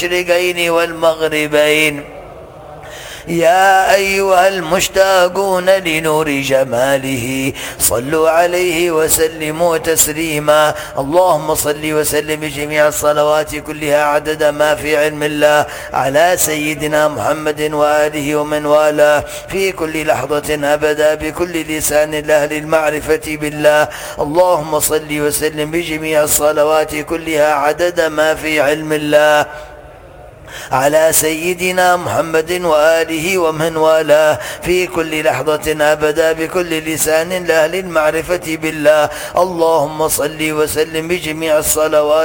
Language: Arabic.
المشرقين والمغربين. يا أيها المشتاقون لنور جماله صلوا عليه وسلموا تسليما. اللهم صل وسلم بجميع الصلوات كلها عدد ما في علم الله على سيدنا محمد وآله ومن والاه في كل لحظة أبدا بكل لسان لأهل المعرفة بالله. اللهم صل وسلم بجميع الصلوات كلها عدد ما في علم الله على سيدنا محمد وآله ومن والاه في كل لحظة أبدا بكل لسان لأهل المعرفة بالله. اللهم صل وسلم بجميع الصلوات